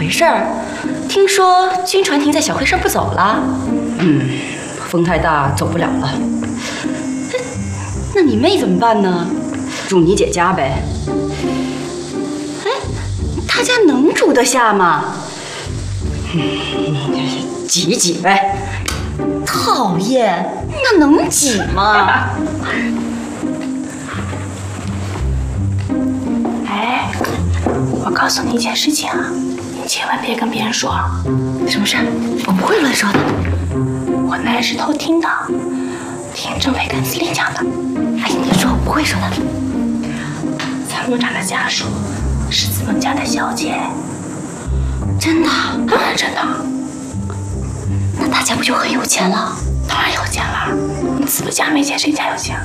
回事儿？听说军传停在小黑山不走了？ 风太大，走不了了。 那你妹怎么办呢？ 住你姐家呗。 哎，她家能住得下吗？ 挤一挤呗。 讨厌，那能挤吗？ 哎，我告诉你一件事情啊，你千万别跟别人说。 什么事？我不会乱说的。 我那是偷听的，听政委跟司令讲的。 哎，你说我不会说的。 参谋长的家属是资本家的小姐。 真的？ 当然真的。 那大家不就很有钱了？ 当然有钱了，资本家没钱谁家有钱？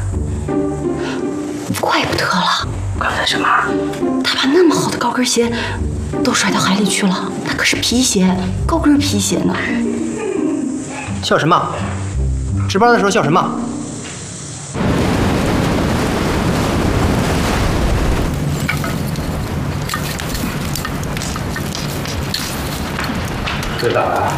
怪不得了。 怪不得什么？ 他把那么好的高跟鞋都甩到海里去了，那可是皮鞋，高跟皮鞋呢。 笑什么？值班的时候笑什么？ 队长啊。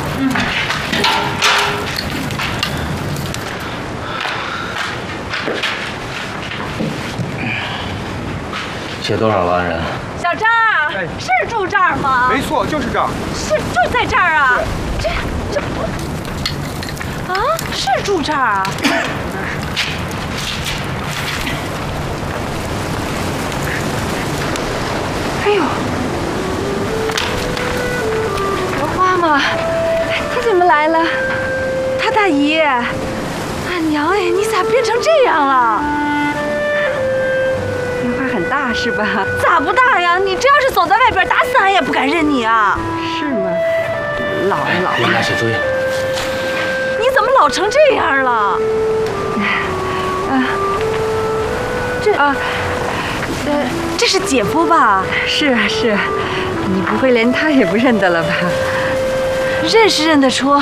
写多少了，安然？ 小张，是住这儿吗？ 没错，就是这儿。 是就在这儿啊？这不啊？是住这儿啊？哎呦，荷花嘛，你怎么来了？他大姨，俺娘哎，你咋变成这样了？ 变化很大是吧？ 咋不大呀？你这要是走在外边，打死俺也不敢认你啊！ 是吗？老了。 应该是注意。 你怎么老成这样了？这是姐夫吧？ 是，你不会连他也不认得了吧？ 认识认得出，